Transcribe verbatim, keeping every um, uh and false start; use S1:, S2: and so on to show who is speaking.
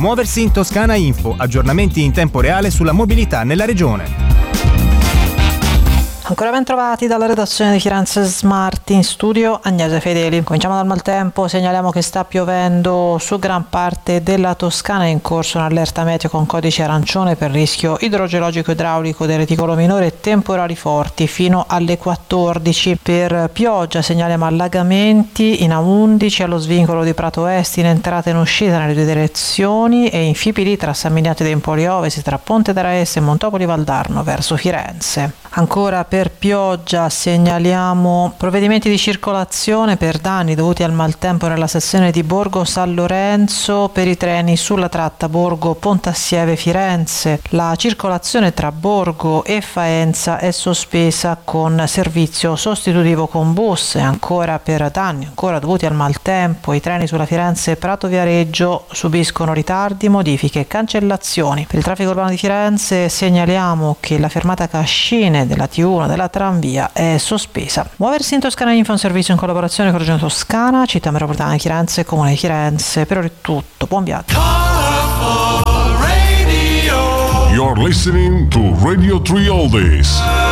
S1: Muoversi in Toscana Info, aggiornamenti in tempo reale sulla mobilità nella regione.
S2: Ancora ben trovati dalla redazione di Firenze Smart, in studio Agnese Fedeli. Cominciamo dal maltempo, segnaliamo che sta piovendo su gran parte della Toscana, è in corso un'allerta meteo con codice arancione per rischio idrogeologico idraulico del reticolo minore e temporali forti fino alle quattordici. Per pioggia segnaliamo allagamenti in A undici allo svincolo di Prato Est in entrata e in uscita nelle due direzioni e in Fipili tra San Miniato dei Empoli Ovesi tra Ponte d'Araese e Montopoli Valdarno verso Firenze. Ancora per pioggia segnaliamo provvedimenti di circolazione per danni dovuti al maltempo nella sezione di Borgo San Lorenzo per i treni sulla tratta Borgo Pontassieve Firenze. La circolazione tra Borgo e Faenza è sospesa con servizio sostitutivo con bus. E ancora per danni ancora dovuti al maltempo i treni sulla Firenze Prato Viareggio subiscono ritardi, modifiche e cancellazioni. Per il traffico urbano di Firenze segnaliamo che la fermata Cascine della T uno della tranvia è sospesa. Muoversi in Toscana Info, un servizio in collaborazione con Regione Toscana, Città Metropolitana di Firenze, Comune di Firenze. Per ora è tutto, buon viaggio.
S3: You're listening to Radio three Oldies.